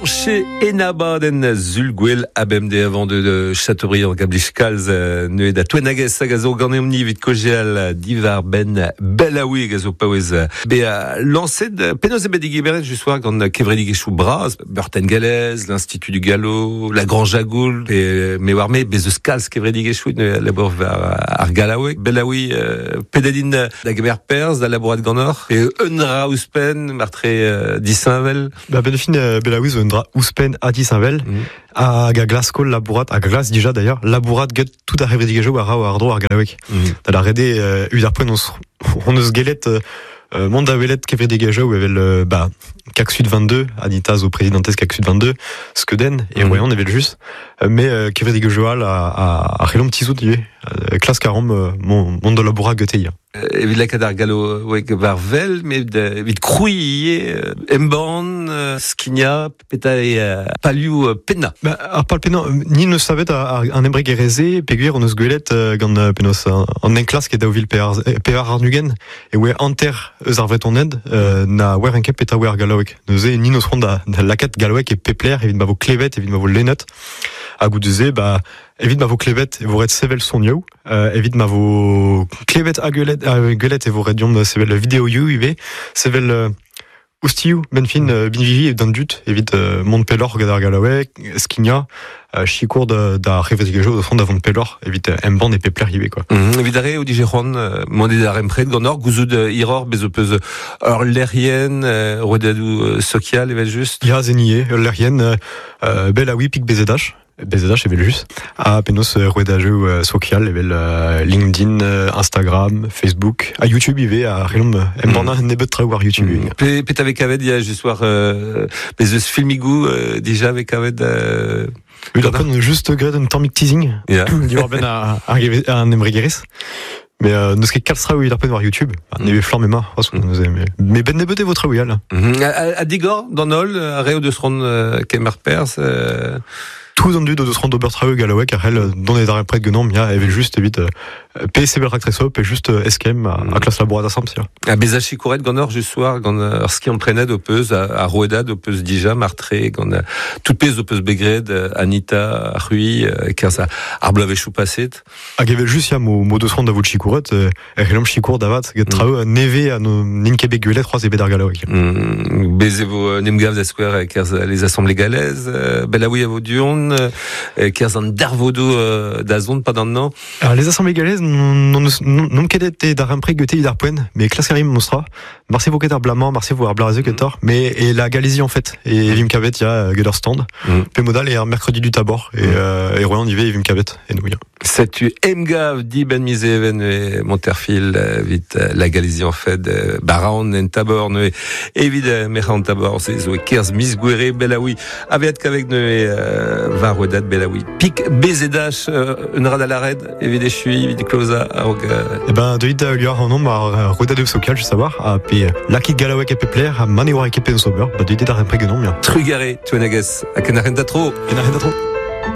Chez Enabaden Zulguel ABMD avant de Châteaubriand Gablichkals ne da Twenages agazo ganemni vit kojal divar ben Belaoui gazo paouez be lancé de penos e bedigi beret jussoir gant kevredig echou braz Burten Galez, l'Institut du Gallo, la Grange Agoul et me warme bezeus kalz kevredig echou ne labor ar Galaoui Belaoui pedadin da gemer perz da laborat gannor et unra ouspen martre disainvel benefin Belaoui zo unra ouspen a disainvel a Glasgow labourat a Glas déjà d'ailleurs labourat get tout a revedigejo a ra ar dro ar Galawek da la rede udarpen on eus gelet Monde a welet kevredigejo evel CAC Sud 22 Anita zo présidentes CAC Sud 22 skeden et voyons evel just mais kevredigejo a relom tizout dive classe 40 monde labourat geteia evit lakaat ar galo oek var vel, met evit krouiie emban, skinia, peta palioù penna. Ar pal penna, ni neus savet an embreg ereze, peguer on eus gwelet gant penos an enklas ket daouvil pevar ar nugen, e oe anter eus ar vretoned, na wer enket peta oe ar galoek. Neuze, ni neus rond da lakat galoek e pepler, evit ma vo klevet, evit ma vo lennet, a goudeze, evit ma vo klevet e vo ret sevel son yow, evit ma vo klevet a guelet e vo ret diom sevel vidéo you ive, sevel oustiou, benfin binvivi et d'un dut, evit mont pelor gad ar galawek, skinia, chikour da revedigejo de fond d'avant pelor, evit emban e pepler ive quoi. Evit are o digeron, monde d'ar empred gannor, gouzout iror bezo peus ur lerien, rodadou social evel just. Ya zeniye, ur lerien, Belaoui pik bezedash. BZH evel just a penos ruedajeu social evel LinkedIn, Instagram, Facebook, a YouTube ive a relom emborna nebet traoù ar YouTube. Pet avec avet ya just war bezeus filmigou déjà avec avet Udarpen just gret un tammig teasing diwar ben an emregeris. Mais neus ket kalstra ouil arpen war YouTube, neve flan mema, mais ben nebet evo traoù yal. A digor, dans ol, a reo deus ron kemer pers tout en dud de se rendre au Galawek à elle dans les arrêts près de Genom il y avait juste vite PC bel ractreso et juste eskem à classe laborat à Sampsia a bezachi couret gannor juste soir gannor ski en prenait de peuse à Roedad de peuse déjà martré gannor toute peuse de peuse begred Anita Rui kerza arblavé chou passet a gavel juste ya mo de se rendre à votre chicouret et relom chicour davat get trao neve à nos ninkebe guelet 3 et bedar Galawek bezevo nemgav da square kerza les assemblées galaises Belaoui à Vaudion kerzan darvodo da zone pas dans alors les assemblées galaises non kedet d'ar empre gete d'ar poen mais classe karim mostra merci vous ketar blamant merci vous arblaze ketar mais et la Galésie en fait et vim kavet ya gedor stand pe modal et un mercredi du tabor et royan y vim kavet et nous c'est tu emgav di ben mise even et Monterfil vite la Galésie en fait baran en tabor ne évidemment meran tabor c'est zo kerz misguere Belaoui avet qu'avec ne va rodat Belaoui pic BZH une rad à la red évidemment chui vite closa et ben de ida liar en nom à rodat de social je savoir à p laki Galawek et pepler à manewar et pen sober de ida d'ar empre genom bien trugaré tu enages a kenarenda tro